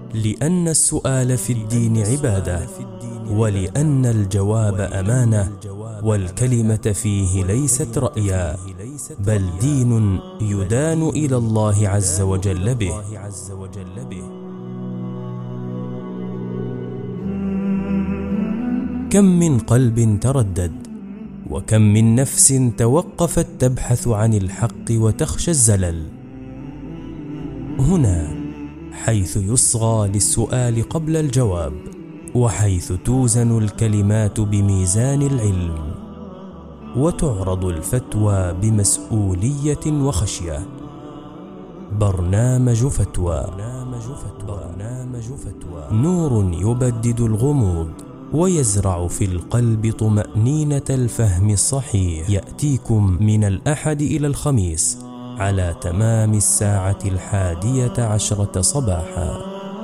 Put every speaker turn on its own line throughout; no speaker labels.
لأن السؤال في الدين عبادة، ولأن الجواب أمانة، والكلمة فيه ليست رأيا، بل دين يدان إلى الله عز وجل به. كم من قلب تردد، وكم من نفس توقفت تبحث عن الحق وتخشى الزلل. هنا حيث يصغى للسؤال قبل الجواب، وحيث توزن الكلمات بميزان العلم، وتعرض الفتوى بمسؤولية وخشية. برنامج فتوى، نور يبدد الغموض ويزرع في القلب طمأنينة الفهم الصحيح. يأتيكم من الأحد إلى الخميس على تمام 11:10 صباحا.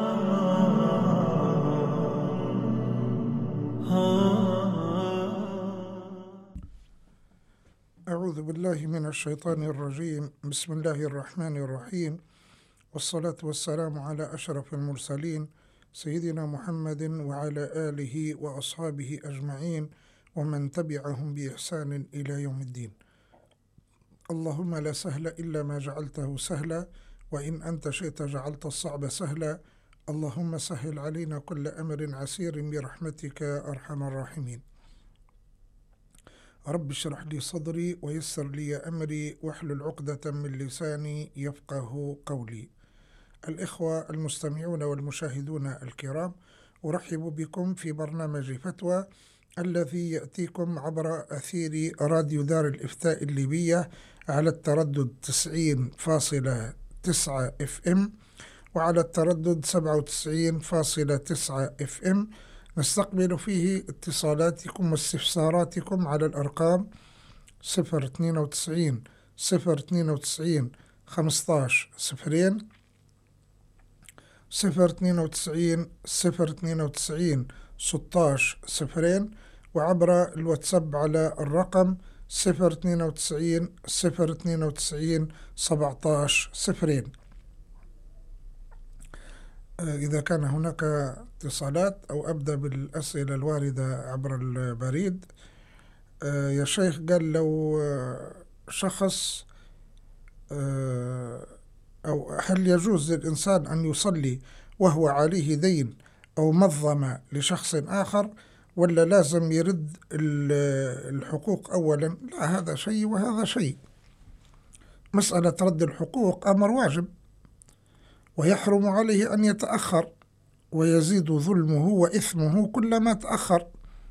أعوذ بالله من الشيطان الرجيم. بسم الله الرحمن الرحيم، والصلاة والسلام على أشرف المرسلين سيدنا محمد وعلى آله وأصحابه أجمعين ومن تبعهم بإحسان إلى يوم الدين. اللهم لا سهل إلا ما جعلته سهلا، وإن أنت شئت جعلت الصعب سهلا. اللهم سهل علينا كل أمر عسير برحمتك يا أرحم الراحمين. رب اشرح لي صدري ويسر لي أمري واحلل عقدة من لساني يفقه قولي. الإخوة المستمعون والمشاهدون الكرام، أرحب بكم في برنامج فتوى الذي يأتيكم عبر أثير راديو دار الإفتاء الليبية على التردد 90.9 FM وعلى التردد 97.9 FM. نستقبل فيه اتصالاتكم واستفساراتكم على الأرقام 092 092 15 0 092 092 16 0 وعبر الواتساب على الرقم 092 092 17 0. إذا كان هناك اتصالات أو أبدأ بالأسئلة الواردة عبر البريد. يا شيخ، قال لو شخص أو هل يجوز للإنسان أن يصلي وهو عليه دين أو مظلمة لشخص آخر، ولا لازم يرد الحقوق أولا؟ لا، هذا شيء وهذا شيء. مسألة رد الحقوق أمر واجب، ويحرم عليه أن يتأخر، ويزيد ظلمه وإثمه كلما تأخر،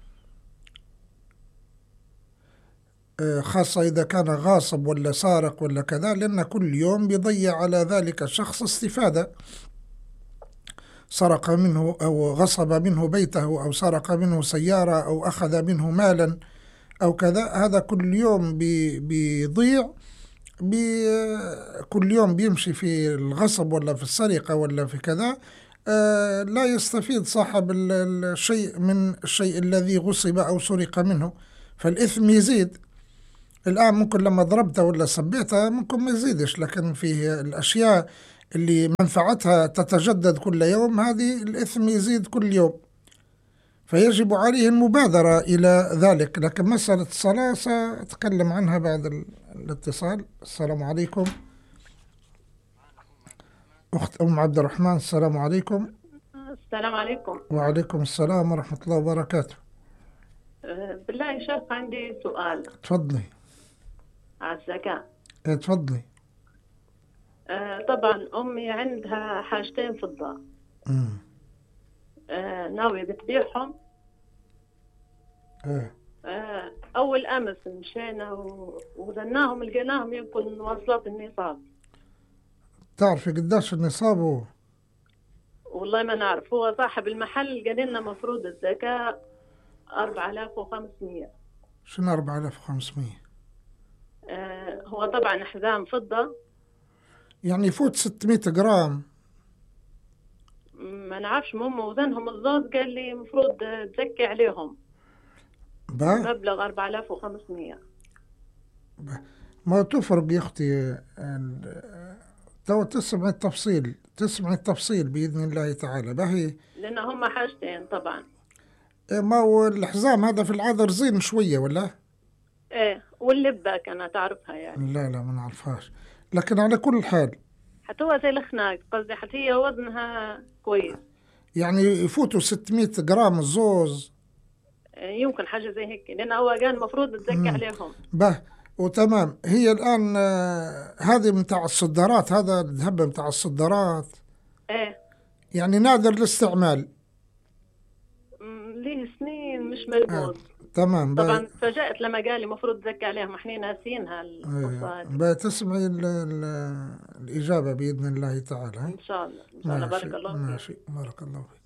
خاصة إذا كان غاصب ولا سارق ولا كذا، لأن كل يوم بيضيع على ذلك الشخص استفادة. سرق منه أو غصب منه بيته أو سرق منه سيارة أو أخذ منه مالا أو كذا، هذا كل يوم بيضيع، كل يوم بيمشي في الغصب ولا في السرقة ولا في كذا. لا يستفيد صاحب الشيء من الشيء الذي غصب أو سرق منه، فالإثم يزيد. الآن ممكن لما ضربته ولا سبيته ممكن ما يزيدش، لكن فيه الأشياء اللي منفعتها تتجدد كل يوم، هذه الإثم يزيد كل يوم، فيجب عليه المبادرة إلى ذلك. لكن مسألة الصلاة سأتكلم عنها بعد الاتصال. السلام عليكم أخت أم عبد الرحمن. السلام عليكم.
السلام عليكم.
وعليكم السلام ورحمة الله وبركاته.
بالله يا شيخ عندي سؤال.
تفضلي.
على الزكاة.
تفضلي.
طبعا أمي عندها حاجتين فضة، ناوية بتبيعهم. أول أمس مشينا وزناهم لقيناهم يمكن واصلات النصاب.
تعرفي قداش النصاب هو؟
والله ما نعرف. هو صاحب المحل قال لنا مفروض الزكاة 4500.
شنو 4500؟
هو طبعا حزام فضة،
يعني يفوت 600 جرام.
ما نعرفش، ماما وزنهم الزوز قال لي مفروض تزكي عليهم مبلغ 4500.
ما تفرق يا أختي، تو تسمع التفصيل بإذن الله تعالى. باهي،
لأن هم حاجتين طبعا.
ما هو الحزام هذا في العادة رزين شوية ولا؟
ايه، واللبة كانت تعرفها يعني؟
لا ما نعرفهاش، لكن على كل حال
حتى هو زي الخناق، قصدي حتى هي وزنها كويس،
يعني يفوتوا 600 جرام الزوز.
يمكن حاجة زي هيك، لأن هو كان المفروض تزكي عليهم.
به وتمام. هي الآن هذه متاع الصدارات، هذا الذهب متاع الصدارات
ايه،
يعني نادر الاستعمال،
ليه سنين مش ملموس.
تمام.
طبعا تفاجأت لما قال لي المفروض تزكي عليهم، احنا ناسينها القصة هذه.
بتسمعي الإجابة بإذن الله تعالى.
إن شاء الله إن شاء الله. بارك الله فيك.
ماشي، بارك الله فيك.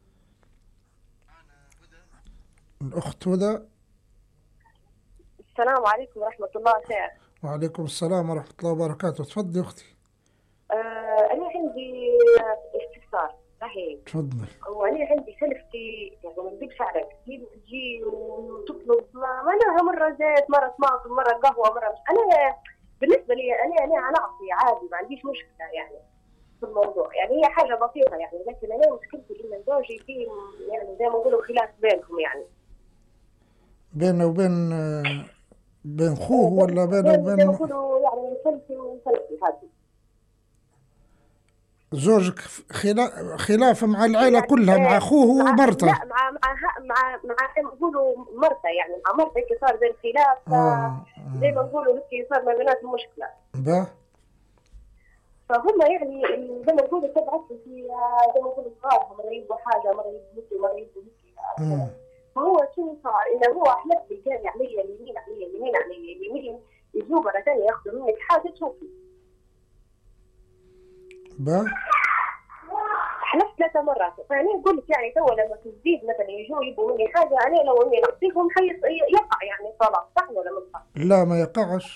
الأخت هدى.
السلام عليكم ورحمة الله شيخ.
وعليكم السلام ورحمة الله وبركاته. تفضلي أختي.
أنا عندي استفسار. صحيح.
تفضلي.
وأنا عندي سلفتي يعني ما نكذبش عليك، تجي وتطلب ما لها مرة زيت، مرة طماطم، مرة قهوة، مرة مش. أنا بالنسبة لي أنا أعطي عادي، ما عنديش مشكلة يعني في الموضوع، يعني هي حاجة بسيطة يعني. لكن أنا مشكلتي إن زوجي فيه يعني زي ما نقولوا خلاف بينكم، يعني
بينه وبين بين خوه ولا بينه وبين
زي ما نقولوا يعني سلفي وسلفي. هذه
زوجك خلاف مع العائلة كلها، مع أخوه ومرته؟
لا، مع نقولوا مرته، يعني مع مرته هيك صار زي الخلاف. زي ما نقولوا هيك صار ما بيناتهم مشكلة. فهم يعني زي ما نقولوا تبعثوا في زي ما نقولوا صغارهم، مرة يبوا حاجة، مرة يبوا هيك، مرة يبوا هيك. فهو شو صار؟ إنه هو حلف بالجاني علي اليمين، علي اليمين، علي اليمين، يجوا مرة ثانية ياخذوا منك حاجة تشوفي. حلفت 3 مرات، فأنا أقول لك يعني تو لما تزيد مثلا يجوا يبوا مني حاجة، أنا لو إني نعطيهم يقع يعني طلاق، صح ولا مش صح؟
لا ما يقعش.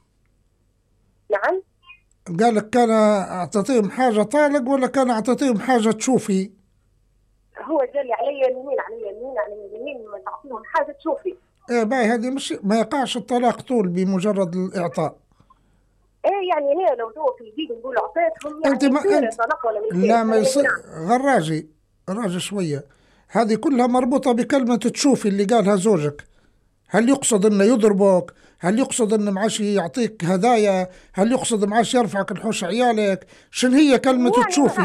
نعم؟
قال لك كان أعطيتهم حاجة طالق ولا كان أعطيهم حاجة تشوفي؟
هو جالي علي اليمين، علي اليمين، علي اليمين، ما تعطيهم حاجة تشوفي.
إيه باي، هذه مش ما يقعش الطلاق طول بمجرد الإعطاء.
ايه يعني هي لو هو في الجيل نقول اعطيتهم يعني
انت ما انت
ولا
لا ما يصير غراجي شويه. هذه كلها مربوطه بكلمه تشوفي اللي قالها زوجك. هل يقصد انه يضربك؟ هل يقصد انه معاش يعطيك هدايا؟ هل يقصد معاش يرفعك الحوش عيالك؟ شن هي كلمه يعني تشوفي؟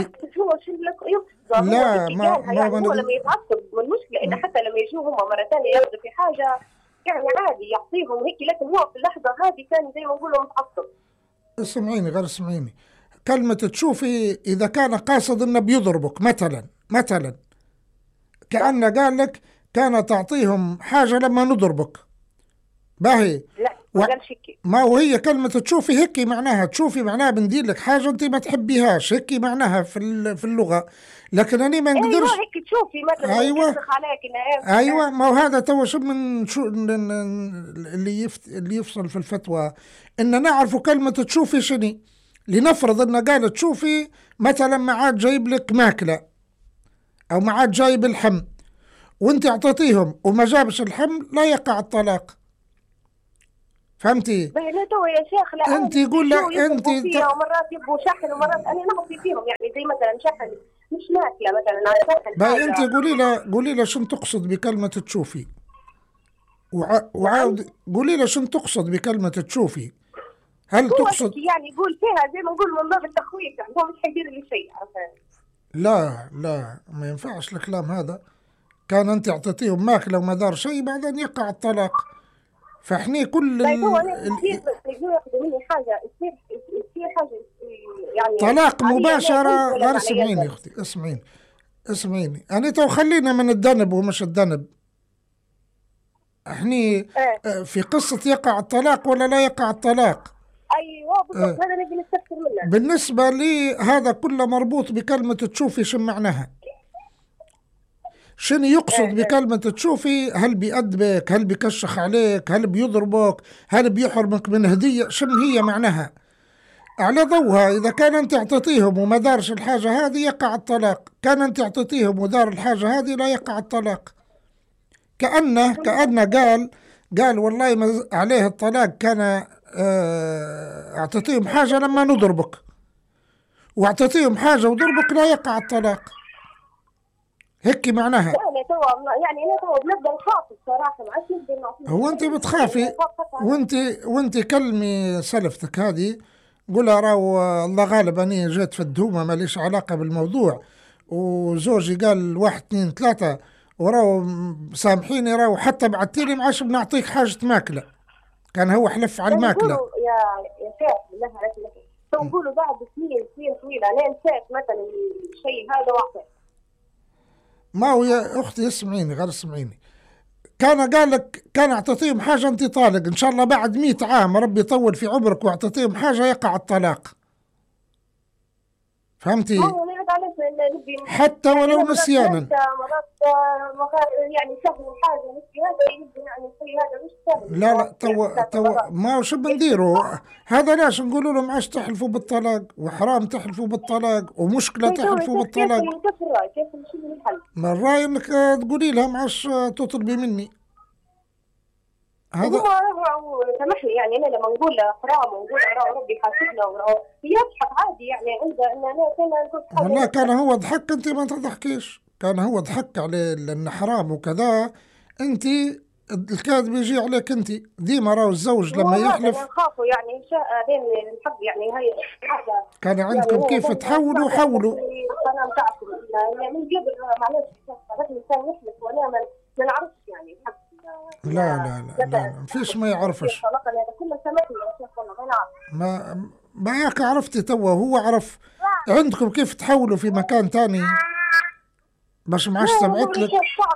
لا ما هو لما يتعصب، والمشكله انه حتى لما يجوا هم مره ثانيه ياخذوا في حاجه يعني عادي يعطيهم هيك، لكن هو في اللحظه هذه كان زي ما نقولوا متعصب.
اسمعيني كلمة تشوفي إذا كان قاصد إنه بيضربك مثلا كأنه قال لك كان تعطيهم حاجة لما نضربك. باهي
لا ما قالش هيك.
ما هو هي كلمة تشوفي هيك معناها، تشوفي معناها بندير لك حاجة أنت ما تحبيهاش، هيك معناها في اللغة. لكن أنا ما نقدرش.
أيوة هيك تشوفي مثلا.
أيوة ما هو هذا تو شو من شو اللي يفصل في الفتوى إن نعرف كلمة تشوفي شني. لنفرض إن قالت تشوفي مثلا معاد جايب لك ماكلة أو معاد جايب الحم وأنت أعطيتيهم وما جابش الحم، لا يقع الطلاق. فهمتي؟
لا تو يا شيخ، لا
انت يقول لا انت
ومرات يبغوا شحن ومرات انا نعطي فيهم، يعني زي مثلا شحن مش ماكله مثلا على شحن.
باي انت قولي له شنو تقصد بكلمه تشوفي، وعاود قولي له شنو تقصد بكلمه تشوفي. هل تقصد
يعني يقول فيها زي ما نقول من باب التخويف، يعني هو مش حيدير لي شيء.
لا ما ينفعش الكلام هذا. كان انت اعطيتيهم ماكله وما دار شيء بعدين يقع الطلاق. فاحنا كل
ياخذوا مني حاجه يصير حاجه يعني
طلاق مباشره. غير اسمعيني اختي، اسمعيني انا تو خلينا من الذنب ومش الذنب. احنا في قصه يقع الطلاق ولا لا يقع الطلاق.
ايوه بالضبط، هذا نبي نستفسر منه.
بالنسبه لي هذا كله مربوط بكلمه تشوفي شو معناها. شنو يقصد بكلمة تشوفي؟ هل بيأدبك؟ هل بيكشخ عليك؟ هل بيضربك؟ هل بيحرمك من هدية؟ شنو هي معناها؟ على ضوها إذا كان أنت اعطيتيهم وما دارش الحاجة هذه يقع الطلاق. كان أنت اعطيتيهم ودار الحاجة هذه لا يقع الطلاق. كأنه قال والله ما عليه الطلاق، كان اعطيتيهم حاجة لما نضربك واعطيتيهم حاجة وضربك لا يقع الطلاق، هيك معناها.
يعني أنا تو بنبدأ نخاف الصراحة، ما عادش نقدر نعطيه.
هو أنت بتخافي وأنت كلمي سلفتك هذه، قولها راهو الله غالب أني جيت في الدهومة ماليش علاقة بالموضوع، وزوجي قال 1 2 3 وراو سامحيني، راو حتى بعتيلي معاش بنعطيك حاجة ماكلة، كان هو حلف على الماكلة.
يا شيخ بالله عليك، نقولوا بعد سنين طويلة أنا نسيت مثلا الشيء هذا واحد.
ما هو يا أختي اسمعيني، غير اسمعيني، كان قال لك كان اعطيتيهم حاجة أنت طالق، إن شاء الله بعد 100 عام ربي يطول في عمرك واعطيتيهم حاجة يقع الطلاق، فهمتي؟ حتى ولو نسيانا.
يعني سهل حاجة هذا يعني الشيء هذا مش سهل.
لا تو ما وش بنديروا هذا؟ لاش نقولوا لهم عاش تحلفوا بالطلاق، وحرام تحلفوا بالطلاق، ومشكلة تحلفوا بالطلاق.
كيف نشيل الحل؟
ما الرأي انك تقولي لها معاش تطلبي مني
هذا. هو سامحني يعني انا لما نقول حرام ونقول ربي حاسبنا يضحك عادي يعني عنده ان انا كان
والله كان هو ضحك، انت ما تضحكيش، كان هو ضحك عليه لان حرام وكذا، انت الكاذب يجي عليك انت ديما. راهو الزوج لما يحلف
نخافوا يعني بين الحق يعني هي هذا
كان عندكم يعني كيف تحولوا حولوا.
انا متعرف يعني من قبل معلش الانسان يحلف وانا ما نعرفش يعني الحق.
لا فيش ما يعرفش. ما ياك عرفتي توا، هو عرف عندكم كيف تحولوا في مكان تاني باش معاش سمعت لك.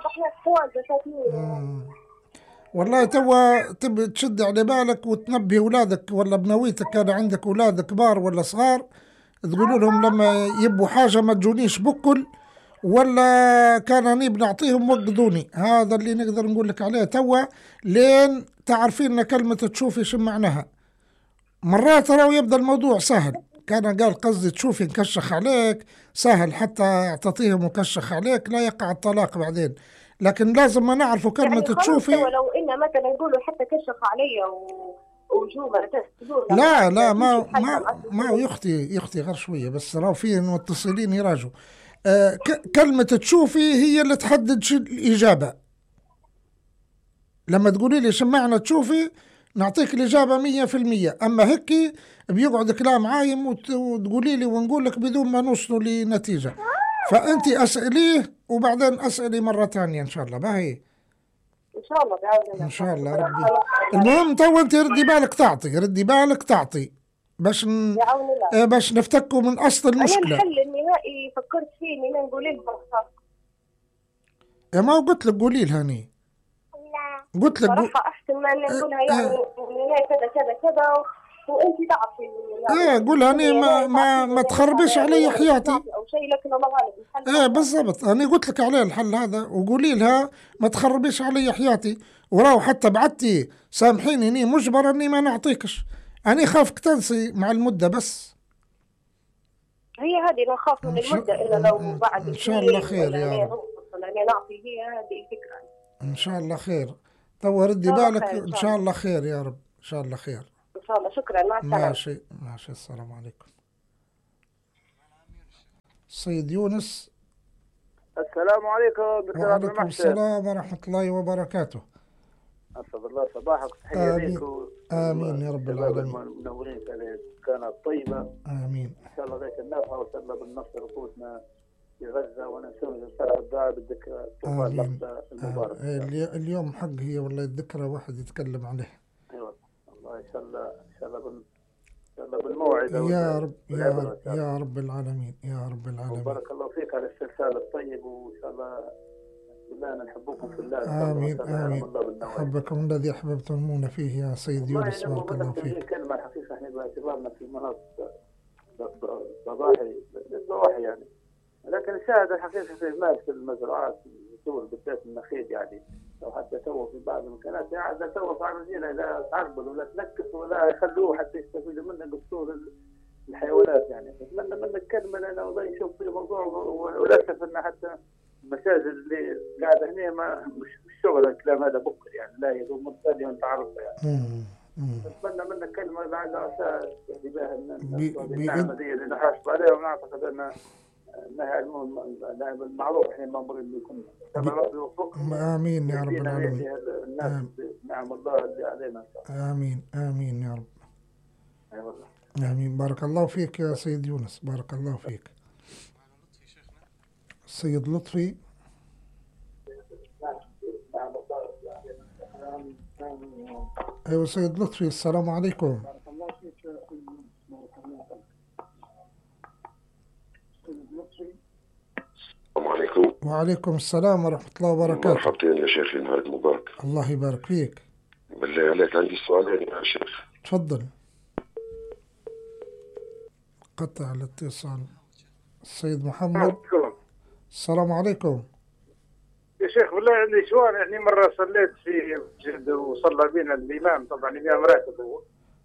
والله توا تبي تشد على بالك وتنبه اولادك ولا بنويتك، كان عندك اولاد كبار ولا صغار، تقولوا لهم لما يبوا حاجه ما تجونيش بكل، ولا كان اني بنعطيهم وقدوني. هذا اللي نقدر نقول لك عليه توا، لين تعرفين ان كلمه تشوفي شو معناها. مرات ترى يبدا الموضوع سهل، كان قال قصدي تشوفي نكشخ عليك سهل، حتى تعطيهم وكشخ عليك لا يقع الطلاق بعدين، لكن لازم ما نعرفوا كلمه يعني تشوفي.
ولو ان مثلا يقولوا حتى كشخ علي وجوبه
لا ما يختي غير شويه بس، راهو في متصلين يراجعوا. كلمة تشوفي هي اللي تحدد الإجابة. لما تقولي لي شمعنا تشوفي نعطيك الإجابة 100%، أما هيك بيقعد كلام عايم وتقولي لي ونقول لك بدون ما نوصلوا لنتيجة. فأنت أسأليه وبعدين أسألي مرة ثانية إن شاء الله. باهي
إن شاء الله بعد
إن شاء الله ربي. المهم تو أنت ردي بالك تعطي باش نفتكوا من أصل المشكلة.
أنا الحل النهائي فكرت فيه إني نقول لها
يا ما قلت لك قولي لها هني. قلت لك
صراحة أحسن ما نقولها يعني كذا وأنت تعرفي.
قولها هني ما تخربش علي حياتي
أو شيء، لكن الله غالب.
بالضبط، أنا قلت لك عليه الحل هذا، وقولي لها ما تخربش علي حياتي. وراو حتى بعتي سامحيني إني مجبر إني ما نعطيكش، أنا خافك تنسي مع المدة بس.
هي هذه نخاف من المدة إلا لو بعد
إن شاء الله خير يا رب.
نعطي هي هذه الفكرة
إن شاء الله خير. تو ردي بالك إن شاء الله خير يا رب. إن شاء الله خير
إن شاء الله. شكرا، مع السلامة.
ماشي السلام عليكم. سيد يونس.
السلام عليكم دكتور عبد المحسن.
وعليكم السلام ورحمة الله وبركاته.
أسعد الله صباحك، تحية ليك.
آمين يا رب العالمين.
منورين كانت طيبة.
آمين.
إن شاء الله ذاك النافع وإن شاء الله بالنصر وقوتنا في غزة، ونسوي نصرح الدعاء بالذكرى المبارك.
اليوم حق هي والله الذكرى واحد يتكلم عليه.
أيوة الله إن شاء الله بالموعد
يا رب يا رب العالمين يا رب العالمين.
بارك الله فيك على الاسترسال الطيب، وإن شاء الله بالله نحبكم في الله.
آمين أحبكم الذي أحببتمونا فيه يا سيد يونس، بارك الله فيك.
كلمة الحقيقة احنا باعتبارنا في مناطق ضواحي يعني، لكن نشاهد الحقيقة في المال في المزرعات الدول بالذات النخيل يعني، لو حتى سووا في بعض المكانات يعني سووا في عرضينا لا تعربل ولا تنكس ولا يخلوه حتى يستفيدوا منه قصور الحيوانات يعني. أتمنى منك كلمة لنا والله نشوف في الموضوع، وللأسف أن حتى المساجد اللي قاعدة هنا مش شغل الكلام هذا بكر يعني، لا يدوم مرتدي وانت عارفه يعني. نتمنى منك كلمة بعد أساس النعمة دي اللي نحاسب عليها، ونعتقد أنها المعروف احنا المأمور اللي كنا ربي يوفقهم.
آمين يا رب العالمين.
الناس نعم الله اللي علينا.
آمين آمين يا رب. آمين. بارك الله فيك يا سيد يونس، بارك الله فيك. السيد لطفي. أيوة سيد لطفي، السلام عليكم.
السلام عليكم.
وعليكم السلام ورحمة الله وبركاته.
مرحبتين يا شيخي، نهار مبارك.
الله يبارك فيك.
بالله عليك عندي سؤالين يا شيخ.
تفضل. قطع الاتصال. السيد محمد. السلام عليكم
يا شيخ. بالله عندي سؤال. يعني مرة صليت في مسجد وصلى بينا الإمام، طبعا الإمام راتب هو.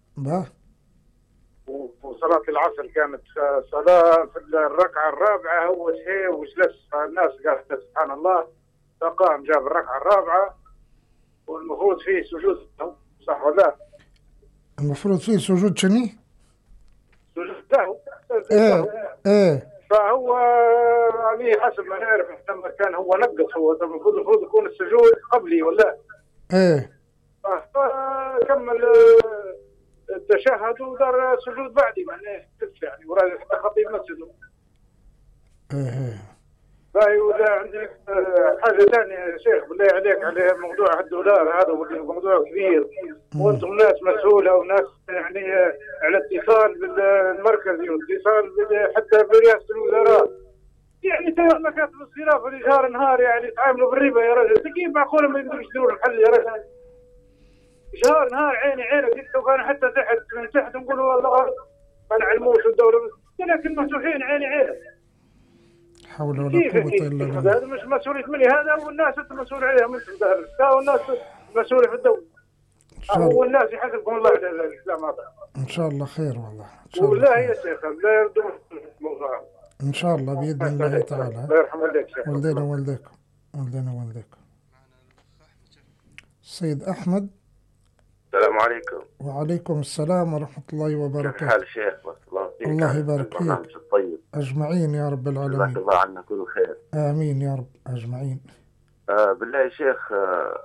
وصلاة العصر كانت صلاة في الركعة الرابعة، هو شيء وجلس، فالناس قالت سبحان الله، فقام جاب الركعة الرابعة والمفروض فيه سجود، صح ولا لا؟
المفروض فيه سجود شني؟
سجود له.
ايه
فهو عليه حسب ما نعرف لما كان هو نقص، هو المفروض يكون السجود قبلي ولا؟
ايه.
فكمل التشهد ودار سجود بعدي، معناه يعني ورا خطيب مسجد. باهي. ولا عندك حاجة ثانية يا شيخ بالله عليك، على موضوع الدولار هذا موضوع كبير، وانتم ناس مسؤولة وناس يعني على اتصال بالمركزي واتصال حتى برئاسة الوزراء، يعني ترى مكاتب الصرافة الإيجار نهار يعني يتعاملوا بالربا يا رجل. كيف معقولة ما يقدروا يشتروا الحل يا رجل؟ شهر نهار عيني عينك انت، وكان حتى تحت من تحت نقولوا والله ما نعلموش الدولة، لكن مسؤولين عيني عينك.
حول ولا قوة إلا بالله.
هذا مش مسؤولية مني هذا، والناس انت مسؤول عليها، مش والناس مسؤولة في الدولة. هو الناس يحاسبكم الله على الإسلام هذا.
إن شاء الله خير والله.
والله يا شيخ لا يردون الموضوع.
إن شاء الله بإذن الله تعالى.
الله يرحم والديك شيخ.
والدينا والديكم. السيد أحمد.
السلام عليكم.
وعليكم السلام ورحمة الله وبركاته.
كيف حال الشيخ؟
الله يبارك فيك.
الطيب
أجمعين يا رب العالمين.
جزاك الله عنا كل خير.
آمين يا رب أجمعين.
بالله يا شيخ،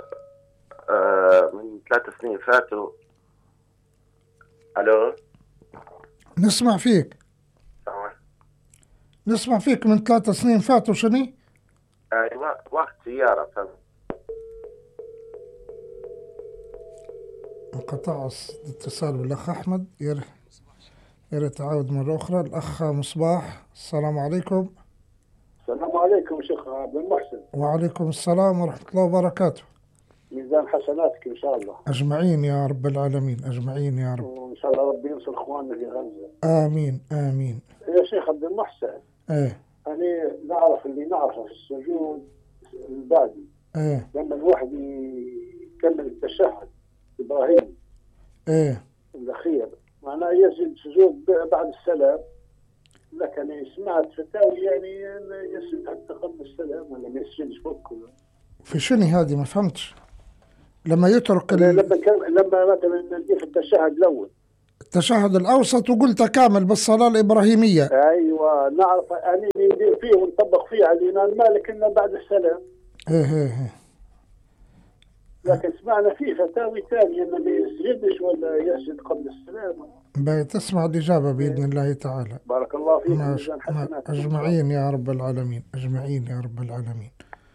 من 3 سنين فاتوا. ألو.
نسمع فيك. نسمع فيك. من 3 سنين فاتوا شني؟
أيوة وقت سيارة.
انقطع الاتصال بالأخ أحمد. يا ريت تعاود مرة أخرى. الأخ مصباح. السلام عليكم.
السلام عليكم شيخ عبد المحسن.
وعليكم السلام ورحمة الله وبركاته.
ميزان حسناتك إن شاء الله.
أجمعين يا رب العالمين. أجمعين يا رب.
وإن شاء الله ربي ينصر إخواننا في غزة.
آمين آمين.
يا شيخ عبد المحسن.
إيه.
أنا نعرف اللي نعرفه في السجود البعدي.
إيه.
لما الواحد يكمل التشهد إبراهيم.
إيه.
الأخير معناه يسجد سجود بعد السلام، لكن سمعت فتاوي يعني يسجد حتى قبل السلام ولا ما يسجدش فوق.
في شنو هذه ما فهمتش. لما يترك
لما مثلا نجي في التشهد الأول،
التشهد الأوسط وقلت كامل بالصلاة الإبراهيمية.
أيوة نعرف أني ندير فيه ونطبق فيه على الإمام مالك إنه بعد السلام.
إيه.
لكن سمعنا فيه فتاوي ثانية إنه ما يسجدش ولا يسجد قبل السلام.
بتسمع الإجابة بإذن الله تعالى.
بارك الله فيك.
أجمعين يا رب العالمين. أجمعين يا رب العالمين.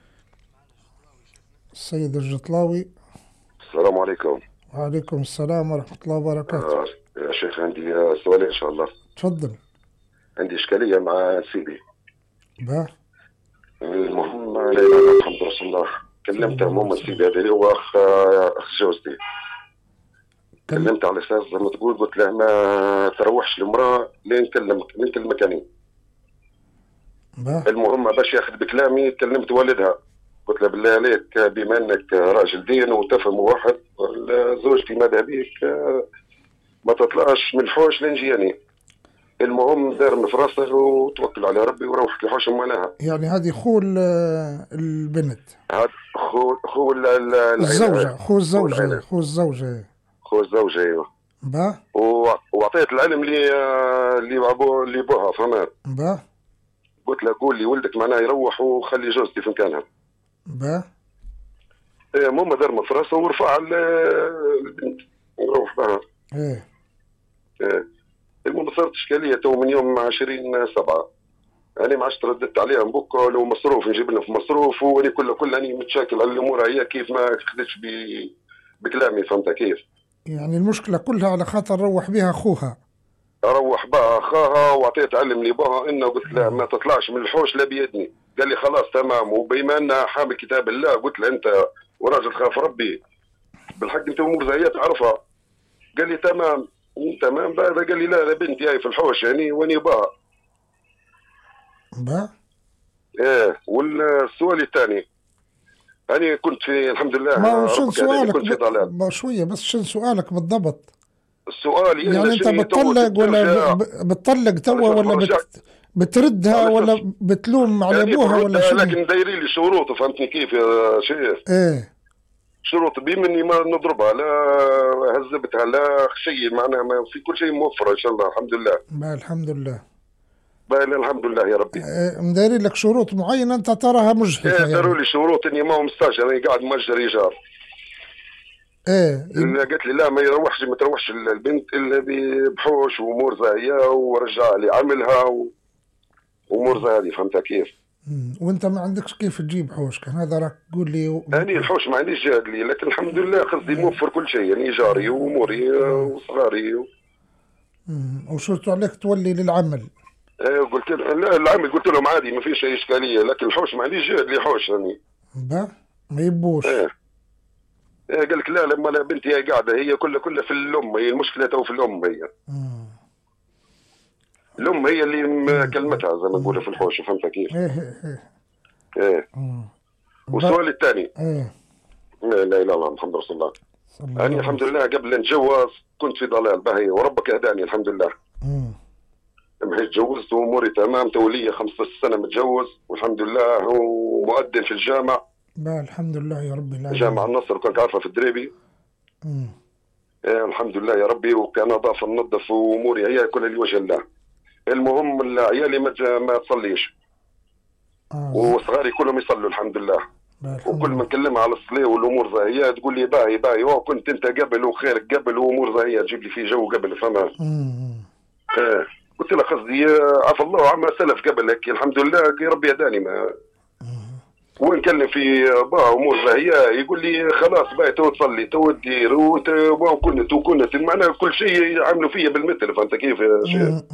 السيد الجطلاوي.
السلام عليكم.
وعليكم السلام ورحمة الله وبركاته.
يا شيخ عندي سؤال إن شاء الله.
تفضل.
عندي إشكالية مع سيدي. المهم لا إله إلا محمد رسول الله. كلمت عموما سيدي هذا هو أخ جوزتي. كلمت على أساس زي ما تقول، قلت له ما تروحش المرأة لين نكلمك أنا. المهم باش ياخذ بكلامي كلمت والدها، قلت له بالله عليك بما انك راجل دين وتفهم واحد، زوجتي ماذا بيك ما تطلعش من الحوش لين جياني. المهم دار في راسه وتوكل على ربي وروحت الحوش مالها.
يعني هذه خو البنت.
هذا خو
الزوجة. خو الزوجة.
خوش زوجي ايوه. وعطيت العلم اللي بوها فهمت. قلت له قول لي ولدك معناه يروح وخلي جوزتي في مكانها. ماما ضرمه في راسه ورفع البنت وروح بها. المهم صارت اشكاليه تو من يوم 20/7. انا ما عادش رددت عليها بكره لو مصروف نجيب لنا في مصروف، وانا كل اني متشاكل على الامور هي كيف ما خدتش بكلامي فهمت كيف.
يعني المشكله كلها على خاطر روح بها اخوها.
اروح بها اخاها وعطيت علم لي بها انه قلت له ما تطلعش من الحوش لا بيدني. قال لي خلاص تمام، وبما انها حامل كتاب الله قلت له انت وراجل خاف ربي بالحق انت امور زي تعرفها. قال لي تمام تمام. بعد قال لي لا بنتي هاي في الحوش يعني واني بها. والسؤال الثاني أنا كنت في الحمد لله.
ما شنو سؤالك شوية بس شنو سؤالك بالضبط؟
السؤال
يعني أنت بتطلق ولا بتطلق توا ولا بتردها ولا بتلوم على أبوها ولا شنو؟
لكن دايرين لي شروط فهمتني كيف يا شيخ؟ شروط بمني ما نضربها لا هذبتها لا شيء معناها ما في كل شيء موفر إن شاء الله الحمد لله.
الحمد لله.
الحمد لله يا ربي.
مدايرين لك شروط معينه انت تراها مجحفه. يعني
داروا لي شروط اني ما هو مستاجر، انا قاعد مؤجر ايجار. قالت لي لا ما تروحش البنت الا بحوش وامور زاهيه ورجع لي عملها وامور زي هذه فهمتها كيف.
وانت ما عندكش كيف تجيب حوش؟ كان هذا راك تقول لي
انا الحوش ما عنديش جهد لي، لكن الحمد لله قصدي موفر كل شيء يعني ايجاري واموري وصغاري
وشرطوا عليك تولي للعمل.
قلت له لا العمل قلت لهم عادي ما فيش اي اشكاليه، لكن الحوش ما عنديش جهد لي حوش يعني.
ما يبوش.
قال لك لا لما لا بنتي هي قاعده هي كلها في الام، هي المشكله تو في الام هي. الام هي اللي كلمتها زي ما نقولوا في الحوش فهمت كيف. والسؤال الثاني لا اله الا الله محمد رسول الله. انا الحمد لله قبل نتجوز كنت في ضلال باهي وربك هداني الحمد لله. لما تجوزت واموري تمام، تولي 15 سنه متجوز والحمد لله، هو مؤذن في الجامع.
الحمد لله يا ربي.
جامع النصر كنت عارفه في الدريبي. الحمد لله يا ربي، وكان نظافه ننظف واموري هي كلها لوجه الله. المهم عيالي ما تصليش وصغاري كلهم يصلوا الحمد لله. وكل ما نكلمها على الصلاه والامور زي هي تقول لي باهي وكنت انت قبل وخيرك قبل وامور زي هي تجيب لي في جو قبل فما. قلت له قصدي عفى الله عما سلف قبلك الحمد لله يا ربي هداني. ما ونكلم في امور زي هي يقول لي خلاص باهي تو تصلي تو تدير وكنت معناها كل شيء عملوا فيا بالمثل فهمت كيف يا شيخ.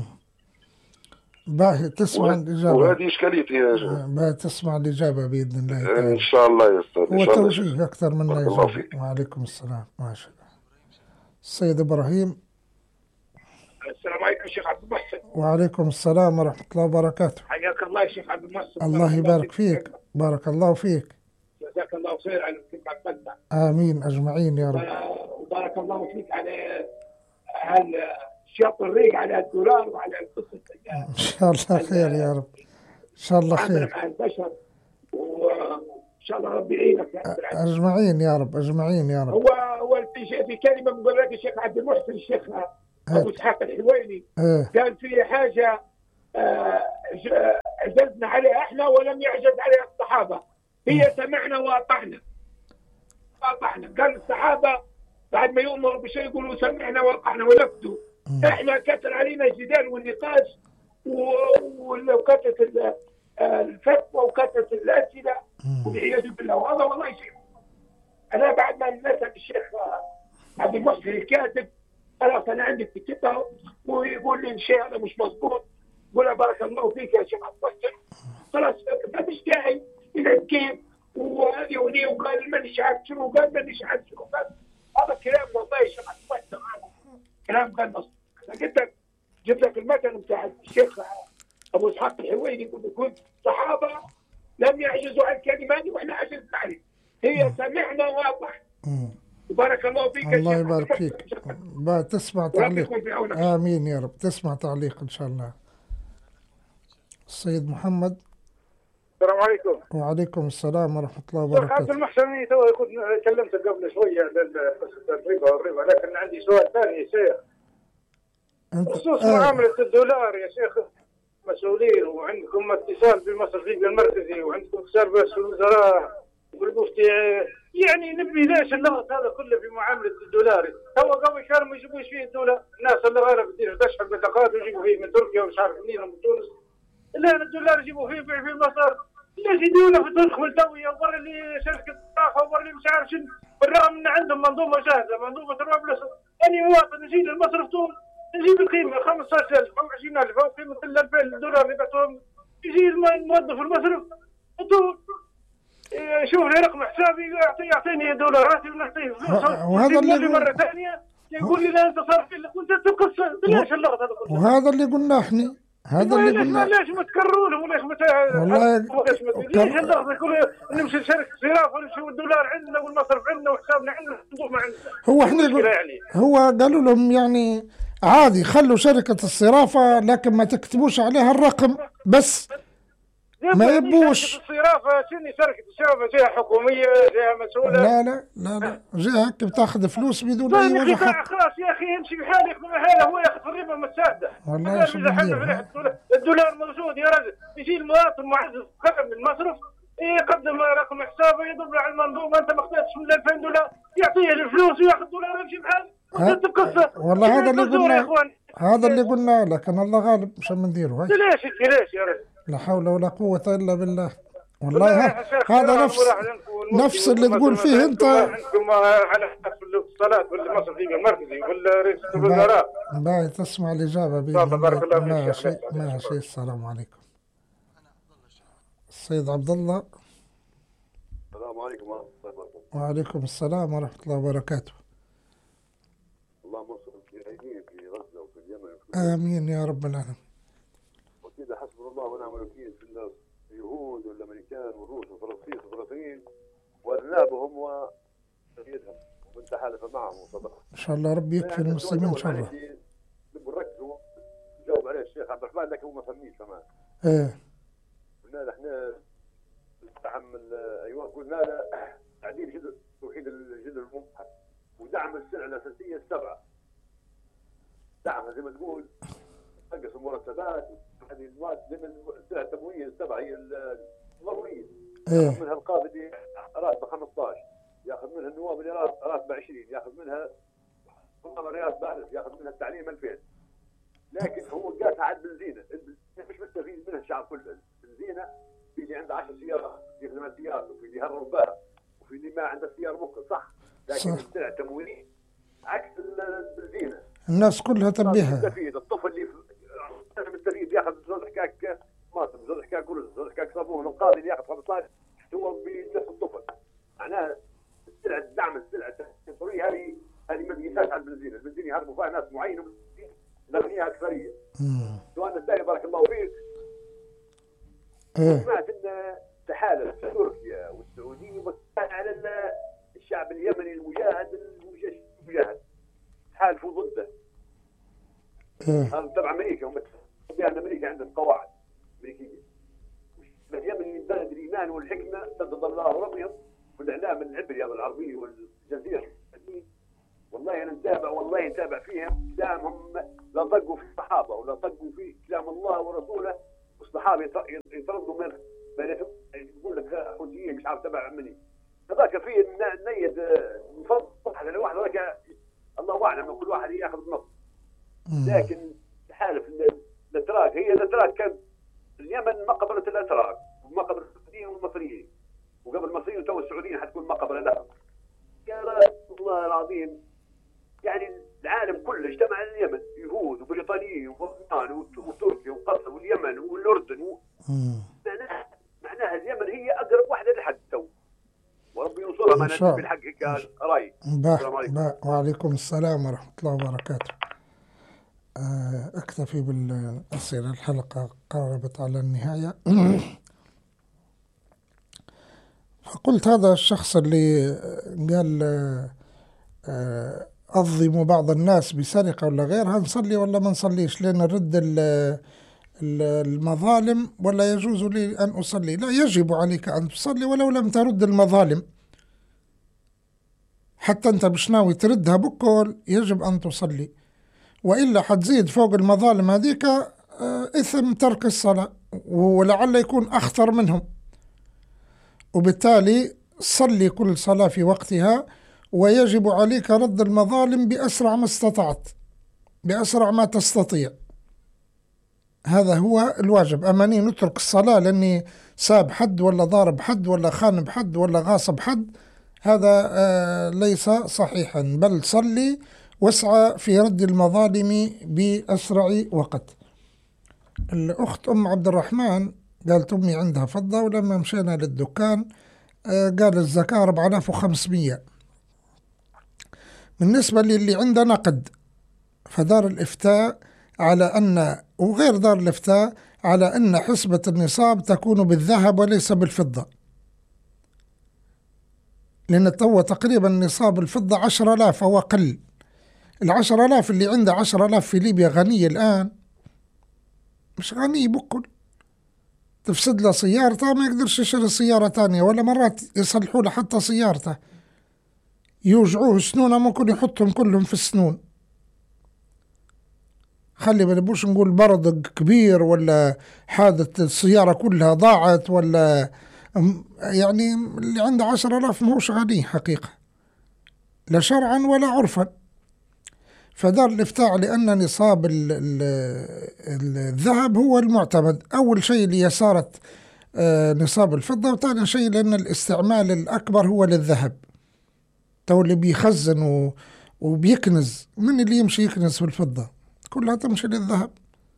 باهي تسمع الإجابة،
وهذه إشكاليتي
باهي تسمع الإجابة بإذن الله تعالى.
إن شاء الله يا أستاذ.
هو توجيه أكثر من لا يجب. وعليكم السلام. ما شاء الله. السيد إبراهيم.
السلام عليكم شيخ عبد المحسن.
وعليكم السلام ورحمة الله وبركاته.
حياك الله يا شيخ عبد المحسن.
الله يبارك فيك. بارك الله فيك.
جزاك الله خير على الخدمة.
آمين أجمعين يا رب.
وبارك الله فيك على الشياط الريق على الدولار وعلى القصة.
إن شاء الله خير يا رب. إن شاء الله خير.
مع البشر وإن شاء الله ربي يعينك يا رب العالمين.
أجمعين يا رب. أجمعين يا رب.
هو في كلمة بقول لك الشيخ عبد المحسن الشيخ أبو إسحاق الحويني كان في حاجة عجزنا عليها احنا ولم يعجز عليها الصحابة. هي سمعنا وأطعنا. قال الصحابة بعد ما يؤمروا بشيء يقولوا سمعنا وأطعنا ونفذوا. احنا كثر علينا الجدال والنقاش وكثرة الفتوى وكثرة الأسئلة والعياذ بالله. وهذا والله شيء أنا بعد ما نسأل الشيخ عبد المحسن الكاتب خلاص أنا عندي كتابه ويقول لي الشيء هذا مش مضبوط، قول بارك الله فيك يا شيخ عبد المحسن خلاص ما فيش داعي إلى كيف وهذه ولي وقال مانيش عارف شنو قال مانيش عارف شنو قال. هذا كلام والله يا شيخ عبد المحسن كلام كان مصر. جبت لك المثل بتاع الشيخ ابو اسحاق الحويني يقول صحابه لم يعجزوا عن كلمات واحنا عجزنا عليه. هي سمعنا واطعنا. بارك الله فيك.
الله يبارك فيك. تسمع تعليق. امين يا رب. تسمع تعليق ان شاء الله. السيد محمد.
السلام
السلام عليكم.
وعليكم السلام ورحمة الله
شيخ عبد
وبركاته.
المحسن تو كنت كلمت قبل شويه الربا، لكن عندي سؤال ثاني يا شيخ بخصوص معامله الدولار يا شيخ. مسؤولين وعندكم اتصال بالمصرفي المركزي وعندكم اتصال بالوزراء والمفتي، يعني نبي ليش اللغط هذا كله في معامله الدولار؟ تو قبل كانوا ما يجيبوش فيه الدولار، الناس اللي غالب تدير تشحن بطاقات ويجيبوا فيه من تركيا ومش عارف منين ومن تونس، الان الدولار يجيبوا فيه في مصر. ليش يديرونا في تدخل الدويه وبر اللي شركه طاقه وبر اللي مش عارف شنو، بالرغم ان عندهم منظومه جاهزه، منظومه الربلس. اني مواطن نجي للمصرف تونس نجيب القيمه 15,000 او 20,000 او قيمه ال 2000 دولار اللي بعتهم، يجي الموظف المصرف شوف لي رقم حسابي يعطيني دولاراتي ونعطيه فلوس، وهذا اللي مره ثانيه يقول لي لا انت صار في وانت تقص. ليش اللغط هذا كله؟
وهذا اللي قلنا احنا، هذا اللي قلنا.
ليش ما تكرروا لهم وليش ليش اللغط كله نمشي لشركه صراف ونمشي الدولار عندنا والمصرف عندنا وحسابنا عندنا والصندوق ما عندنا؟
هو احنا
يعني.
هو قالوا لهم يعني عادي خلوا شركة الصرافة لكن ما تكتبوش عليها الرقم بس، ما يبوش.
الصرافة شركة الصرافة جهة حكومية، جهة مسؤولة.
لا جهة بتاخذ فلوس بدون أي وجه حق.
خلاص يا أخي يمشي بحاله ياخذ حاله، هو ياخذ الربا متساعدة.
والله شو
الدولار موجود يا رجل، يجي المواطن معزز من المصرف يقدم رقم حسابه يضرب على المنظومة، أنت ما اخذتش من 2000 دولار يعطيه الفلوس وياخذ دولار ويمشي بحاله.
والله هذا اللي قلنا، هذا اللي قلنا، لكن الله غالب مش نديره.
ليش يا رجل؟
لا حول ولا قوة إلا بالله. والله هذا نفس اللي تقول فيه أنت.
عندكم على الاتصالات بالمصرفي المركزي والرئيس الوزراء.
باي تسمع الإجابة بإذن
بارك الله
فيك. ماشي. السلام عليكم. السيد عبد الله.
السلام عليكم ورحمة الله وبركاته.
وعليكم السلام ورحمة الله وبركاته.
اللهم انصر المجاهدين في غزة وفي اليمن.
آمين يا رب العالمين.
وكذا حسبنا الله ونعم الوكيل في اليهود والامريكان والروس والفلسطينيين واذنابهم وتقييدهم ومن تحالف معهم وصدقهم.
ان شاء الله ربي يكفي المسلمين ان شاء الله.
نبغى نركزوا نجاوب عليه الشيخ عبد الرحمن لكن هو ما فهمنيش كمان. قلنا احنا دعم قلنا له تعديل توحيد الجذر الممحى ودعم السلع الاساسيه السبعه. دعمها زي ما تقول نقص المرتبات، هذه المواد ضمن السلع التموينيه السبعه هي الضروريه. ياخذ منها القاضي اللي راتبه 15، ياخذ منها النواب اللي راتبه 20، ياخذ منها راتبه 1000، ياخذ منها التعليم 2000. لكن هو قاسها على البنزينه، مش مستفيد منها الشعب كله. البنزينه في اللي عنده 10 سيارات، في 8 سيارات، وفي اللي هرب بها، وفي اللي ما عنده سياره ممكن صح، لكن السلع التموينيه عكس البنزينه.
الناس كلها تنبيها.
الطفل اللي مستفيد ياخذ زوز حكاك ماطم، زوز حكاك رز، زوز حكاك صابون. القاضي اللي ياخذ 15 هو بنفس الطفل. معناها السلع الدعم، السلع التنصريه هذه ما تقيسهاش على البنزين. البنزين يهربوا فيها ناس معينه الاغنياء اكثريه. سؤالنا الثاني بارك الله فيك. سمعت ان تحالف تركيا والسعوديه وكان على الشعب اليمني المجاهد تحالفوا ضده. هذا تبع امريكا، هم ان امريكا عندهم قواعد امريكيه. اليمن بلد الايمان والحكمه سدد الله ربهم والاعلام العبري هذا العربي والجزيره. والله انا نتابع فيهم كلامهم، لا طقوا في الصحابه ولا طقوا في كلام الله ورسوله، والصحابه يتردوا من يقول لك حوثيين مش عارف تبع مني. هذاك فيه نيد مفضل على الواحد، هذاك الله اعلم كل واحد ياخذ بنص. لكن تحالف الاتراك، هي الاتراك كان اليمن مقبره الاتراك ومقبره السعوديين والمصريين، وقبل المصريين تو السعوديين حتكون مقبره لهم. يا الله العظيم، يعني العالم كله اجتمع على اليمن، يهود وبريطانيين وفرنسان وتركيا وقطر واليمن والاردن معناها اليمن هي اقرب واحده للحق تو، وربي ينصرها ما بالحق. قال راي.
وعليكم السلام ورحمه الله وبركاته. اكتفي بالاسئله، الحلقه قربت على النهايه. فقلت هذا الشخص اللي قال أظلم بعض الناس بسرقة ولا غيرها، نصلي ولا ما نصليش؟ لأن نرد المظالم ولا يجوز لي أن أصلي. لا، يجب عليك أن تصلي ولو لم ترد المظالم، حتى أنت مش ناوي تردها بكل يجب أن تصلي، وإلا حتزيد فوق المظالم هذيك إثم ترك الصلاة، ولعل يكون أخطر منهم. وبالتالي صلي كل صلاة في وقتها، ويجب عليك رد المظالم بأسرع ما استطعت، بأسرع ما تستطيع. هذا هو الواجب. أماني نترك الصلاة لأني ساب حد ولا ضارب حد ولا خانب حد ولا غاصب حد، هذا ليس صحيحا، بل صلي واسعى في رد المظالم بأسرع وقت. الأخت أم عبد الرحمن قالت أمي عندها فضة، ولما مشينا للدكان قال الزكاة 4500. بالنسبة للي عنده نقد، فدار الإفتاء على أن، وغير دار الإفتاء على أن حسبة النصاب تكون بالذهب وليس بالفضة، لأن تو تقريبا نصاب الفضة 10,000 أو أقل. 10,000 اللي عنده 10,000 في ليبيا غني الآن؟ مش غني بكل. تفسد له سيارته ما يقدرش يشتري سيارة تانية، ولا مرات يصلحوا له حتى سيارته، يوجعوه سنونه ممكن يحطهم كلهم في السنون. خلي ما نبوش نقول برد كبير ولا حادث السيارة كلها ضاعت، ولا يعني اللي عنده 10,000 ماهوش غني حقيقة، لا شرعا ولا عرفا. فدار الإفتاء لأن نصاب الذهب هو المعتمد، أول شيء اللي صارت نصاب الفضة، وثاني شيء لأن الاستعمال الأكبر هو للذهب. تو اللي بيخزن وبيكنز، من اللي يمشي يكنز في الفضة؟ كلها تمشي للذهب،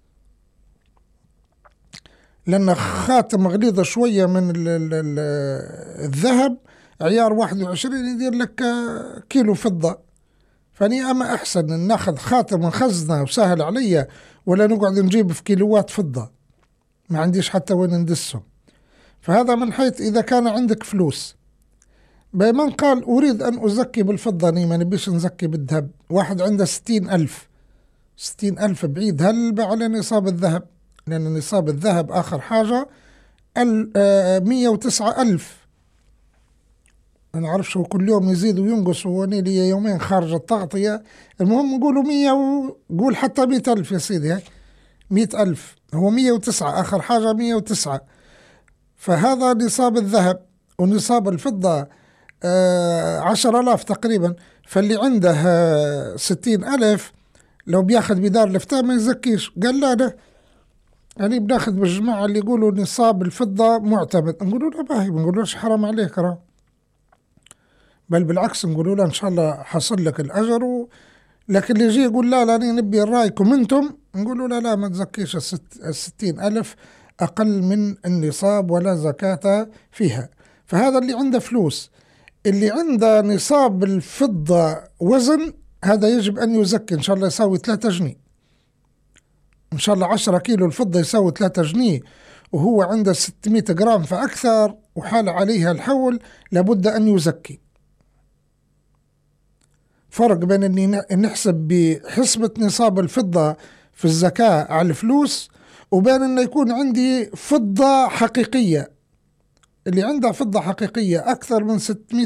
لأن خاتم غليظة شوية من الذهب عيار 21 يدير لك كيلو فضة. فاني أما أحسن أن ناخذ خاتم ونخزنه وسهل عليا، ولا نقعد نجيب في كيلوات فضة ما عنديش حتى وين ندسهم. فهذا من حيث إذا كان عندك فلوس. بمن قال أريد أن أزكي بالفضة، ما نبيش نزكي بالذهب. واحد عنده 60,000 بعيد هل على نصاب الذهب، لأن نصاب الذهب آخر حاجة 109,000. أنا عارف شو كل يوم يزيد وينقص، واني لي يومين خارج التغطية. المهم نقولوا 100 وقول حتى 100,000 يا سيدي، 100,000 هو 109 آخر حاجة 109. فهذا نصاب الذهب، ونصاب الفضة 10,000 تقريبا. فاللي عنده 60,000 لو بياخذ بدار الإفتاء ما يزكيش. قال لا ده يعني بناخذ بالجماعة اللي يقولوا نصاب الفضة معتمد، نقولوا له باهي، ما نقولوش حرام عليك راه، بل بالعكس نقولوا له إن شاء الله حصل لك الأجر. لكن اللي يجي يقول لا نبي رأيكم أنتم، نقولوا لا ما تزكيش 60,000 أقل من النصاب ولا زكاة فيها. فهذا اللي عنده فلوس. اللي عنده نصاب الفضة وزن، هذا يجب أن يزكي. إن شاء الله يساوي 3 جنيه، إن شاء الله 10 كيلو الفضة يساوي 3 جنيه، وهو عنده 600 جرام فأكثر وحال عليها الحول، لابد أن يزكي. فرق بين أني نحسب بحسبة نصاب الفضة في الزكاة على الفلوس، وبين أن يكون عندي فضة حقيقية. اللي عنده فضة حقيقية أكثر من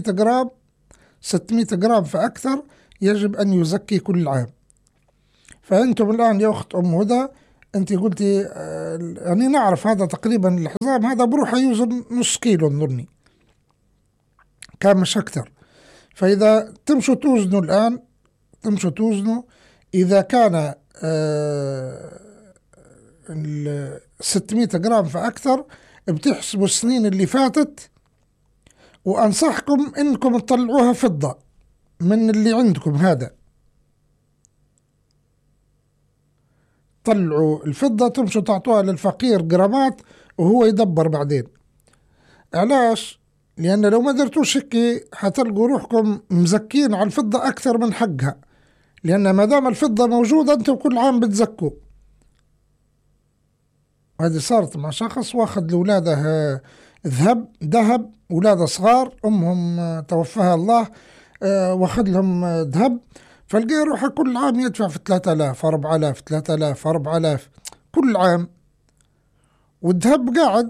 600 جرام فأكثر يجب أن يزكي كل عام. فأنتم الآن يا أخت أم هدى، أنت قلتي يعني نعرف هذا تقريبا الحزام هذا بروحه يوزن نص كيلو نظني، كان مش أكثر. فإذا تمشوا توزنوا الآن، تمشوا توزنوا إذا كان 600 جرام فأكثر، بتحسبوا السنين اللي فاتت، وأنصحكم إنكم تطلعوها فضة من اللي عندكم. هذا طلعوا الفضة، تمشوا تعطوها للفقير جرامات وهو يدبر بعدين. علاش؟ لأن لو ما درتوش هيك حتلقوا روحكم مزكين على الفضة أكثر من حقها، لأن ما دام الفضة موجودة أنتم كل عام بتزكوا. هذه صارت مع شخص واخذ لأولاده ذهب، أولاده صغار أمهم توفاها الله، واخذ لهم ذهب، فلقى روحه كل عام يدفع في 3,000 4,000 3,000 4,000 كل عام. والذهب قاعد.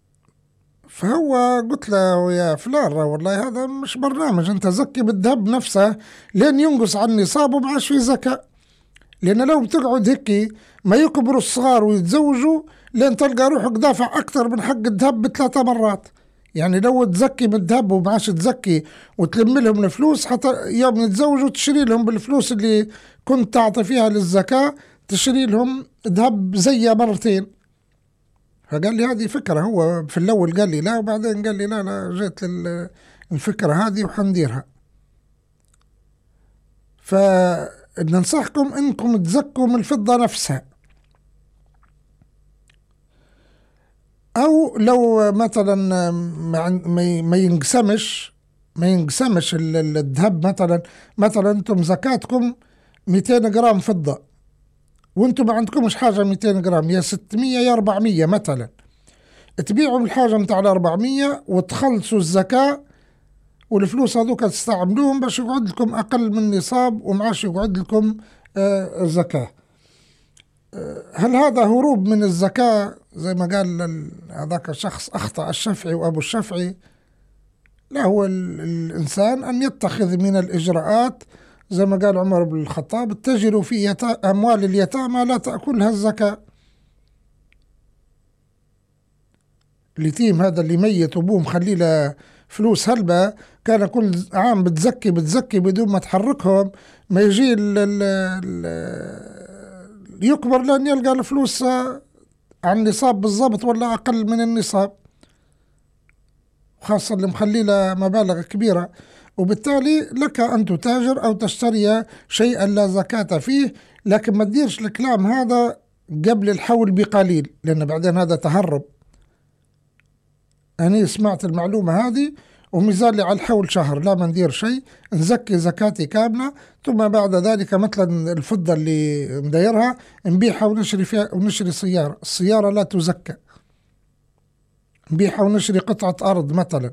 فهو قلت له يا فلان والله هذا مش برنامج، انت زكي بالذهب نفسه لين ينقص عن النصاب وما عادش في زكاة. لأن لو بتقعد هيك ما يكبروا الصغار ويتزوجوا لين تلقى روحك دافع أكثر من حق الذهب ب3 مرات. يعني لو تزكي بالذهب وما عادش تزكي وتلم لهم الفلوس، حتى يوم يتزوجوا تشري لهم بالفلوس اللي كنت تعطي فيها للزكاة تشري لهم ذهب زي مرتين. فقال لي هذه فكرة، هو في الأول قال لي لا، وبعدين قال لي لا جيت الفكرة هذه وحنديرها. فننصحكم انكم تزكوا من الفضة نفسها، او لو مثلا ما ينقسمش الذهب، مثلا انتم زكاتكم 200 جرام فضة وانتم ما عندكمش حاجة 200 جرام، يا 600 يا 400 مثلا، تبيعوا الحاجة متاع 400 وتخلصوا الزكاة، والفلوس هذوك تستعملوهم باش يقعد لكم أقل من نصاب ومعاش يقعد لكم زكاة. هل هذا هروب من الزكاة زي ما قال هذاك الشخص أخطأ الشافعي وأبو الشافعي؟ لا، هو الإنسان أن يتخذ من الإجراءات زي ما قال عمر بن الخطاب: اتجروا في أموال اليتامى لا تأكلها الزكاة. اليتيم هذا اللي ميت وابوه مخلي له فلوس هلبة، كان كل عام بتزكي بدون ما تحركهم، ما يجي يكبر لأن يلقى الفلوس عن النصاب بالضبط ولا أقل من النصاب، خاصة اللي مخلي له مبالغ كبيرة. وبالتالي لك أن تتاجر أو تشتري شيئا لا زكاة فيه، لكن ما تديرش الكلام هذا قبل الحول بقليل، لأن بعدين هذا تهرب. أنا سمعت المعلومة هذه ومازال على الحول شهر لا ما ندير شيء، نزكي زكاتي كاملة، ثم بعد ذلك مثلا الفضة اللي نديرها نبيعها ونشري فيها، ونشري سيارة. السيارة لا تزكى، نبيعها ونشري قطعة أرض مثلا،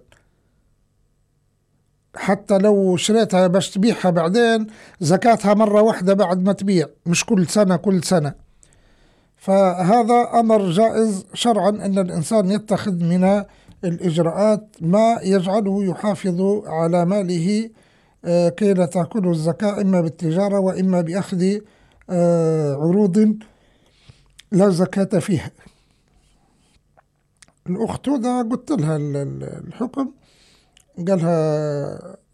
حتى لو شريتها باش تبيعها بعدين زكاتها مرة واحدة بعد ما تبيع، مش كل سنة. فهذا أمر جائز شرعا أن الإنسان يتخذ من الإجراءات ما يجعله يحافظ على ماله كي لا تأكله الزكاة، إما بالتجارة وإما بأخذ عروض لا زكاة فيها. الأخت هذا قلت لها الحكم، قالها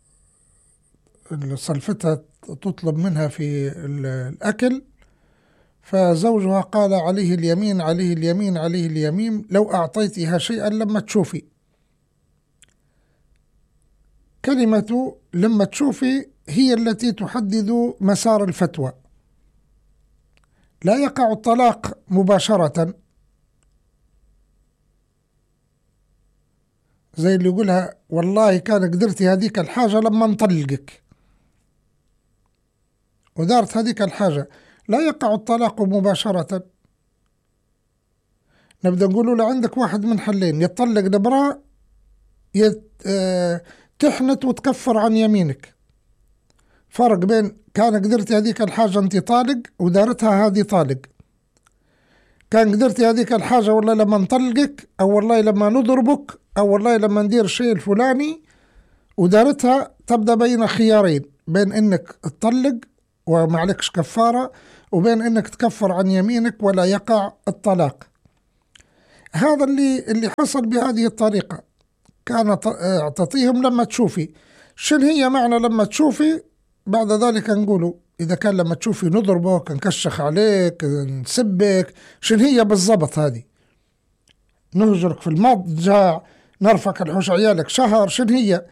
صلفتها تطلب منها في الأكل، فزوجها قال عليه اليمين لو أعطيتها شيئا لما تشوفي. كلمة لما تشوفي هي التي تحدد مسار الفتوى. لا يقع الطلاق مباشرة زي اللي يقولها والله كان قدرتي هذيك الحاجة لما نطلقك ودارت هذيك الحاجة. لا يقع الطلاق مباشرة. نبدأ نقول له عندك واحد من حلين: يطلق دبرة، تحنت وتكفر عن يمينك. فرق بين كان قدرتي هذيك الحاجة انت طالق ودارتها هذه طالق. كان قدرتي هذيك الحاجة والله لما نطلقك، أو والله لما نضربك، أو والله لما ندير الشيء الفلاني، ودارتها تبدأ بين خيارين: بين انك تطلق وما عليكش كفارة، وبين انك تكفر عن يمينك ولا يقع الطلاق. هذا اللي حصل بهذه الطريقة. كانت تعطيهم لما تشوفي. شن هي معنى لما تشوفي؟ بعد ذلك نقولوا إذا كان لما تشوفي نضربك، نكشخ عليك، نسبك، شن هي بالضبط هذه؟ نهجرك في المضجع، نرفك الحوش عيالك شهر، شن هي؟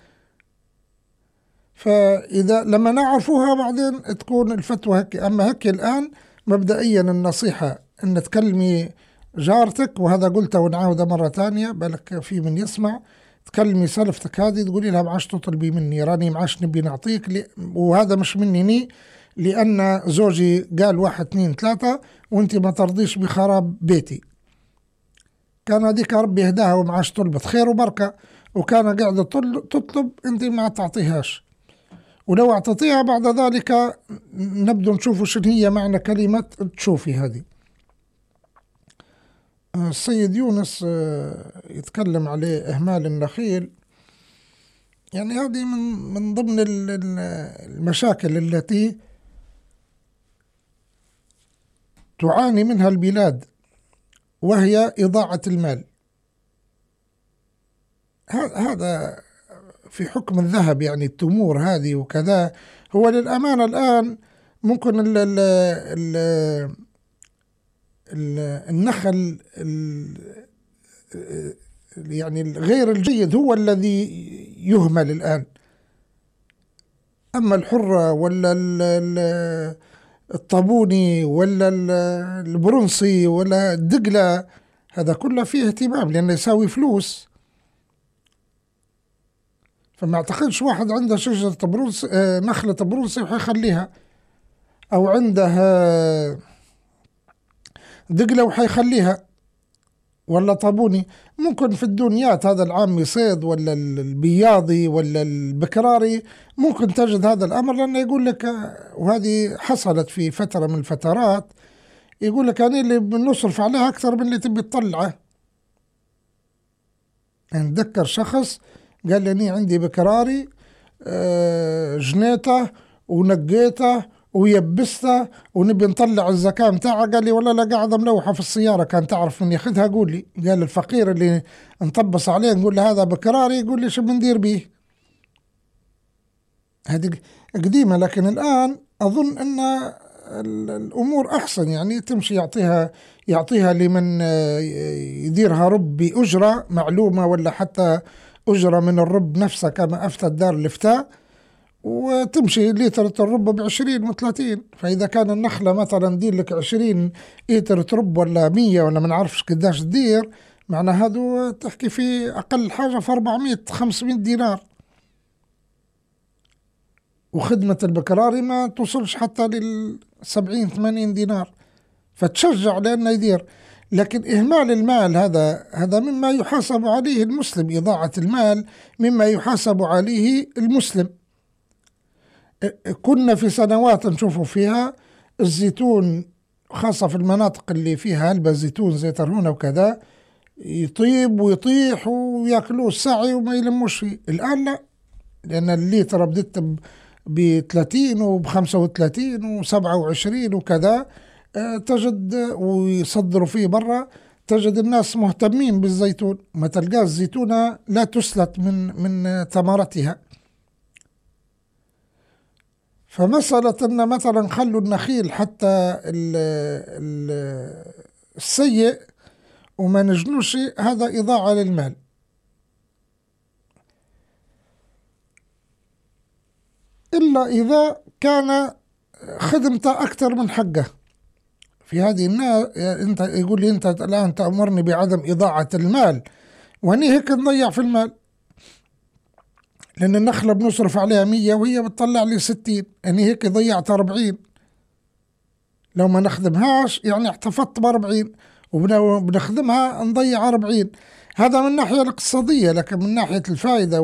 فإذا لما نعرفوها بعدين تكون الفتوى هيك. أما هيك الآن مبدئيا النصيحة أن تكلمي جارتك، وهذا قلته ونعاوده مرة تانية بالك في من يسمع، تكلمي سلفتك هذه تقولي لها معاش تطلبي مني، راني معاش نبي نعطيك، وهذا مش مني لأن زوجي قال 1 2 3 وانت ما ترضيش بخراب بيتي. كان هذيك ربي يهداها ومعاش طلبت خير وبركة، وكان قاعدة تطلب انت ما تعطيهاش. ولو اعطيتيها بعد ذلك نبدو نشوفوا شنو هي معنى كلمة تشوفي هذه. السيد يونس يتكلم عليه إهمال النخيل. يعني هذه من ضمن المشاكل التي تعاني منها البلاد، وهي إضاعة المال. هذا في حكم الذهب، يعني التمور هذه وكذا. هو للأمانة الآن ممكن النخل يعني غير الجيد هو الذي يهمل الآن. أما الحرة ولا الطابوني ولا البرنسي ولا الدقلة، هذا كله فيه اهتمام لأنه يساوي فلوس. فما اعتقدش واحد عنده شجرة برنسي، نخلة برنسي وحيخليها، أو عنده دقلة وحيخليها، ولا طابوني. ممكن في الدنيات هذا العامي صيد ولا البياضي ولا البكراري ممكن تجد هذا الأمر، لأنه يقول لك، وهذه حصلت في فترة من الفترات، يقول لك أنا اللي بنصرف عليها أكثر من اللي تبي تطلعه. يعني ذكر شخص قال لي أنا عندي بكراري جنيته ونقيته ويبسته ونبي نطلع الزكاة متاعها. قال لي والله لا، قاعدة ملوحة في السيارة، كان تعرف من ياخذها قول لي. قال الفقير اللي نطبس عليه نقول له هذا بكراري، يقول لي شو بندير بيه. هذه قديمة، لكن الآن أظن أن الأمور أحسن، يعني تمشي يعطيها لمن يديرها رب بأجرة معلومة، ولا حتى أجرة من الرب نفسه كما أفتى دار الإفتاء، وتمشي لتر الرب ب20 و30. فإذا كان النخلة مثلا دير لك 20 لتر رب ولا 100 ولا ما نعرفش قداش تدير، معنى هذا تحكي في أقل حاجة في 400-500 دينار. وخدمة البكراري ما توصلش حتى لل70-80 دينار، فتشجع لأنه يدير. لكن إهمال المال هذا مما يحاسب عليه المسلم. إضاعة المال مما يحاسب عليه المسلم. كنا في سنوات نشوفوا فيها الزيتون، خاصة في المناطق اللي فيها هلبة زيتون زي ترهونة وكذا، يطيب ويطيح ويأكلوه الساعي وما يلموش فيه. الآن لا، لأن الليتر بدت ب30 وب35 و27 وكذا. تجد ويصدروا فيه برا، تجد الناس مهتمين بالزيتون. ما تلقى الزيتونة لا تسلت من ثمرتها. فمسألة أن مثلا خلوا النخيل حتى السيء وما نجنوش، هذا إضاعة للمال. إلا إذا كان خدمته أكثر من حقه. في هذه الناس أنت يقول لي أنت الآن تأمرني بعدم إضاعة المال، وأني هيك نضيع في المال، لأن النخلة بنصرف عليها 100 وهي بتطلع لي 60، أني هيك ضيعت 40. لو ما نخدمهاش يعني احتفظت ب40، وبنخدمها نضيع 40. هذا من الناحية الاقتصادية، لكن من ناحية الفائدة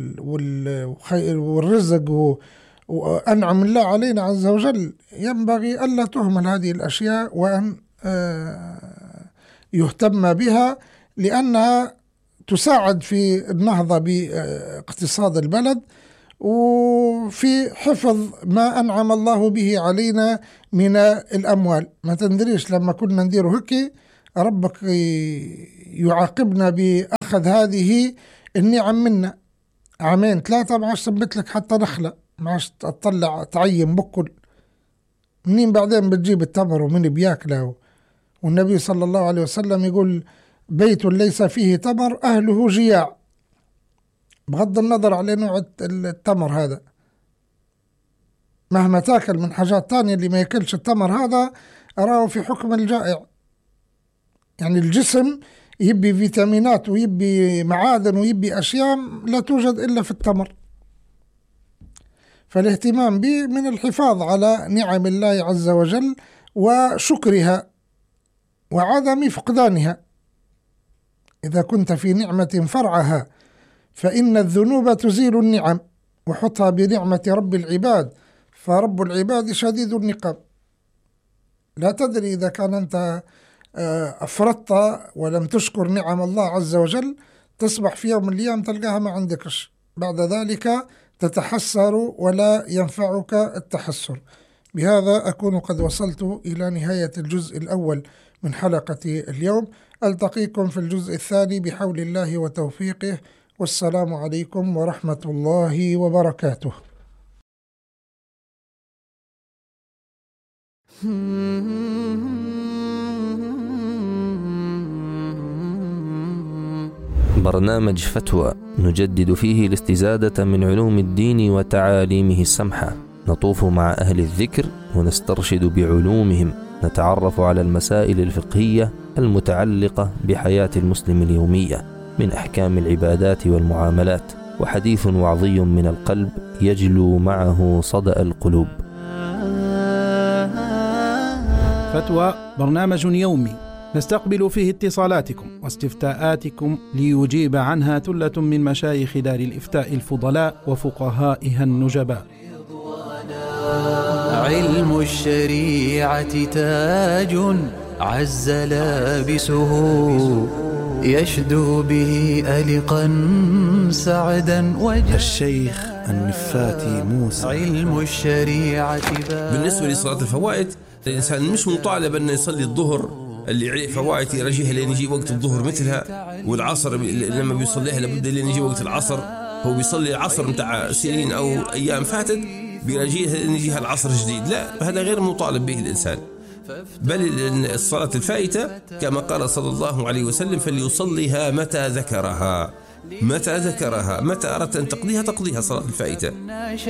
والرزق وأنعم الله علينا عز وجل، ينبغي ألا تهمل هذه الأشياء، وأن يهتم بها، لأنها تساعد في النهضة باقتصاد البلد، وفي حفظ ما أنعم الله به علينا من الأموال. ما تندريش لما كنا ندير هيك ربك يعاقبنا بأخذ هذه النعم منا 2-3 ما عادش ثبت لك حتى نخلة، ما عادش تطلع تعين بكل منين. بعدين بتجيب التمر ومن بياكله. والنبي صلى الله عليه وسلم يقول بيت ليس فيه تمر أهله جياع، بغض النظر على نوع التمر هذا. مهما تاكل من حاجات تانية، اللي ما ياكلش التمر هذا أراه في حكم الجائع. يعني الجسم يبي فيتامينات ويبي معادن ويبي أشياء لا توجد إلا في التمر. فالاهتمام به من الحفاظ على نعم الله عز وجل وشكرها وعدم فقدانها. إذا كنت في نعمة فرعها فإن الذنوب تزيل النعم، وحطها بنعمة رب العباد، فرب العباد شديد النقم. لا تدري إذا كان أنت أفرطت ولم تشكر نعم الله عز وجل، تصبح في يوم من الأيام تلقاها ما عندكش، بعد ذلك تتحسر ولا ينفعك التحسر. بهذا أكون قد وصلت إلى نهاية الجزء الأول من حلقة اليوم. ألتقيكم في الجزء الثاني بحول الله وتوفيقه، والسلام عليكم ورحمة الله وبركاته.
برنامج فتوى نجدد فيه الاستزادة من علوم الدين وتعاليمه السمحة، نطوف مع أهل الذكر ونسترشد بعلومهم، نتعرف على المسائل الفقهية المتعلقة بحياة المسلم اليومية من أحكام العبادات والمعاملات، وحديث وعظي من القلب يجلو معه صدأ القلوب.
فتوى برنامج يومي نستقبل فيه اتصالاتكم واستفتاءاتكم ليجيب عنها ثلة من مشايخ دار الإفتاء الفضلاء وفقهائها النجباء.
علم الشريعة تاج عز لابسه، يشدو به ألقا سعدا وجه.
الشيخ النفاتي موسى.
علم الشريعة
بالنسبة لصلاة الفوائد، الإنسان مش مطالب أن يصلي الظهر اللي عليه فوائد يرجيها لين يجي وقت الظهر مثلها، والعصر لما بيصليها لابد لين يجي وقت العصر. هو بيصلي العصر متاع سنين أو أيام فاتت بيرجيها لين يجيها العصر جديد، لا، هذا غير مطالب به الإنسان. بل الصلاة الفائتة كما قال صلى الله عليه وسلم فليصليها متى ذكرها، متى أردت أن تقضيها صلاة الفائتة.